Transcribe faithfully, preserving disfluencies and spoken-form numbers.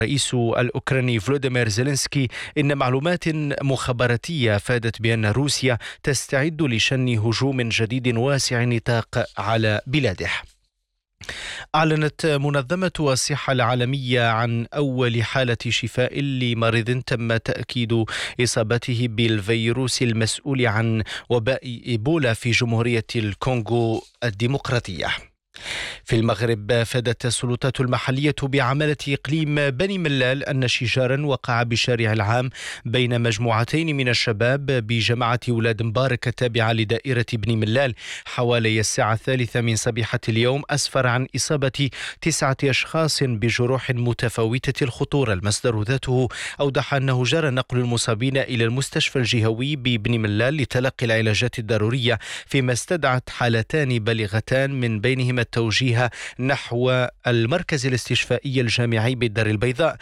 الرئيس الأوكراني فلوديمير زيلينسكي إن معلومات مخابراتية أفادت بأن روسيا تستعد لشن هجوم جديد واسع النطاق على بلاده. أعلنت منظمة الصحة العالمية عن أول حالة شفاء لمريض تم تأكيد إصابته بالفيروس المسؤول عن وباء إيبولا في جمهورية الكونغو الديمقراطية. في المغرب أفادت السلطات المحلية بعمالة إقليم بني ملال أن شجارا وقع بالشارع العام بين مجموعتين من الشباب بجماعة ولاد مبارك التابعة لدائرة بني ملال حوالي الساعة الثالثة من صبيحة اليوم، أسفر عن إصابة تسعة أشخاص بجروح متفاوتة الخطورة. المصدر ذاته أوضح أنه جرى نقل المصابين إلى المستشفى الجهوي ببني ملال لتلقي العلاجات الضرورية، فيما استدعت حالتان بالغتان من بينهما التوجيه نحو المركز الاستشفائي الجامعي بالدار البيضاء.